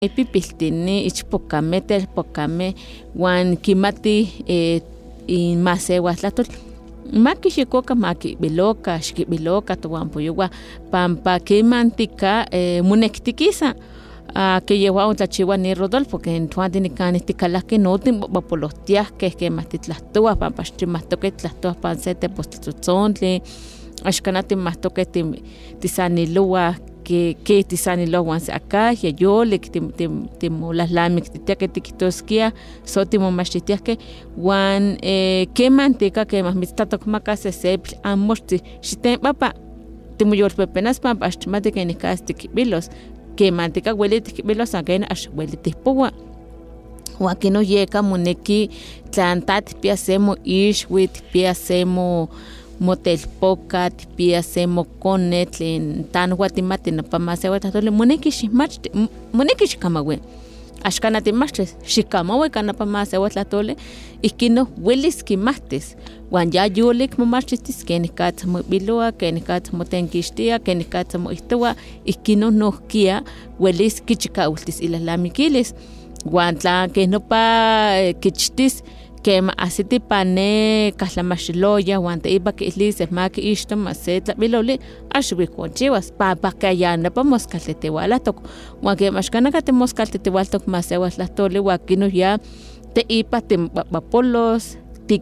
Pipiltini ichpokame telpokame wan kimati inmasewatlatol makixikoka makibiloka xkibiloka towanpoyowa pampa kemantika monektikisa keyewa ontlachiwa ni Rodolfo ken tuantinikani tikalaki notin bapolojtiajkej kematitlahtoa pampa xtimahtoke tlahtoa pan se tepostitzontli axkanati mahtoke tisaniloa que tisaniloa se acá yayolik timolahlamik titiake tikitoskia so timomachtiatiajke wan kemantika kemahmitztatokmaka sesepl amoxti xitenpapa timoyolpepenas pampa axtimati kenikas tikibilos kemantika ueli tikibilos aken axueli tihpowa wan kinoyeka moneki tlan tatipia semo ixuitl pia semo motelpoca tipia semo konetl en tan guatimati na pamasewa tatole moneki ximachti moneki xikamawe axkana timachtes xikamawe kana pamasewa tatole ikino welis kimahtis wan ya yolik momachtis kenikatz mobiloa kenikatz motenkixtia kenikatz moihtowa ikino nohkia welis kichikaultis ilalamikilis wan tla kenopa kichtis kema asiti pane kahlamaxiloya wan teipa kiilis maki ixtoma se tlabiloli axuikonchiwas papa kayanapa moskaltetewalatok wan kemashkanaka temoskaltetewaltok masewatlahtoli wan kino ya teipa tempapolos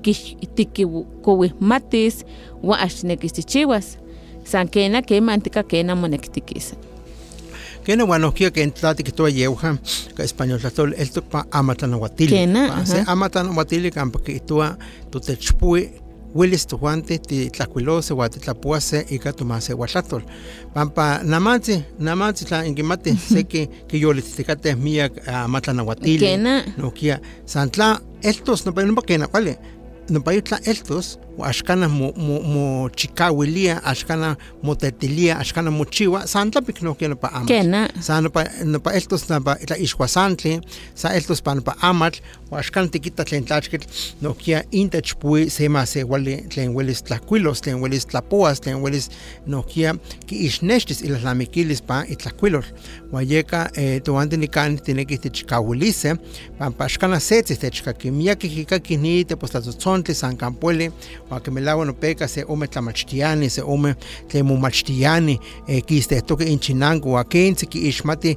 tikikowihmatis wan axnekisichiwas san kena kemantika kena monektikisa kena wanohkia ken tlatikitoa yeuja ka español tlatol eltok pa amatlanahuatili kena se amatlanahuatili kampa kitua tutechpui welis tujuante titlacuilose ua titlapuase ika tomaseuatlatol pampa namantzi tla inkimati seki kiyolittikateh miak amatlanahuatili kena nohkia san tla eltos nopa kena kuali nopa yutla eltos axkana mochikawilia axkana motetilia axkana mochiwa san tlapik nohkia nopa amatl kena san nopa eltos nopa tlaixkuasantli san eltos pa nopa amatl axkana tikita tlen tlachkitl nohkia intechpui se masewali tlen welis tlakuilos tlen welis tlapoas tlen welis nohkia kiixnextis ilalamikilis pa itlakuilol wan yeka toanti nikani tineki tichikawilise pampa axkana setzi techkaki miakih kikakih ni tepostlatzotzintli san kampueli wan kimelaua nopeka se ome tlamachtiani se ome tlen momachtiani kistehtoke inchinanko wan kentzi kiixmati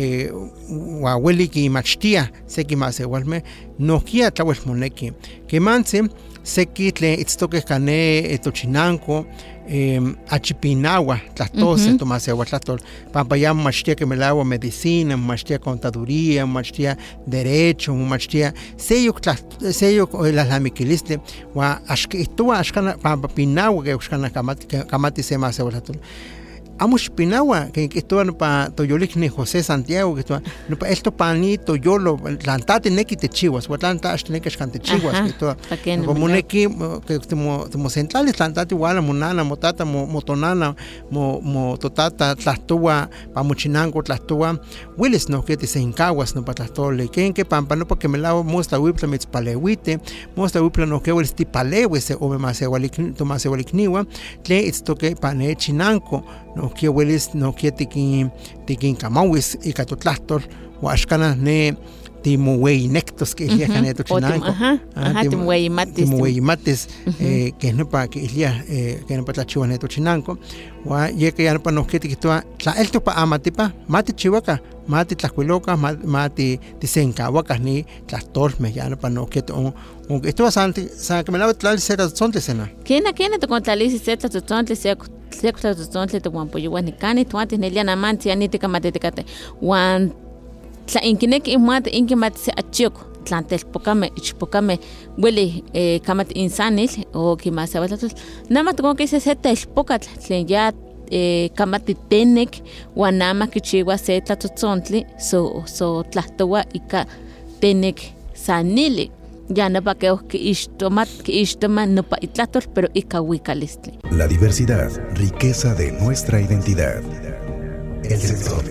wan ueli kinmachtia seki masewalmeh nohkia tlauel moneki kemantzi seki tlen itztokeh kaneh tochinanko achipinawa tlahtose tomaseuatlahtol pampa ya momachtia kimelaua medicina momachtia contaduría momachtia derecho momachtia seyok ilalhamikilistli wan axkihtowa axkana pampa pinawa ke axkana kamati se maseuatlahtol amo xpinawa ken kihtowa nopa toyolikni José Santiago kihtowa nopa eltopani toyolo tlan ta tineki techiwas ua tlan ta axtineki axkan techiwas kihtowa nopa moneki timosentlalis tlan ta tiuala monana motata motonana mototata tlahtowa pa mochinanko tlahtowa uelis nohkia tisenkawas nopa tlahtoli kenke pampa nopa kimelaua mostlahuiptla mitzpaleuite mostlahuiptla nohkia uelis tipaleui se ome tomaseualikniwa tlen itztoke pa nechinanko nohkia uelis nohkia tikinkamauis ika totlahtol ua axkanah ne timoueyinektos kiiliah kaneh tochinanko timoueyimatis keh nopa kiiliah keh nopa tlachiuah ne tochinanko ua yeka ya nopa nohkia tikihtowa tla eltok pa amatipa matichiuakah matitlahkuilokah matisenkauakah ni tlahtolmeh ya nopa nohkia onkihtowa san kimelaua tlalis se tlatzotzintli sena kena tokontlalisi se tlatzotzintli sek tlatzotzintli towanpoyowah nikani toantis nelia namantzi anitikamatitikateh wan tla inkineki inkimati se achiok tlan telpokameh ichpokameh ueli kamati insanitl o kimaseuatlahtol nama tokonkisa se telpokatl tlen ya kamati tenek wan nama kichiua se tlatzotzintli so tlahtowa ika tenek sanili ya nopa keh kiixtoma nopa itlahtol pero ika uikalistli. La diversidad, riqueza de nuestra identidad. El sector.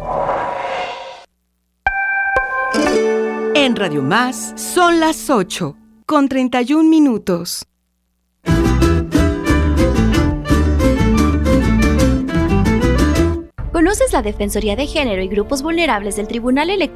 En Radio Más son las 8:31. ¿Conoces la Defensoría de Género y Grupos Vulnerables del Tribunal Electoral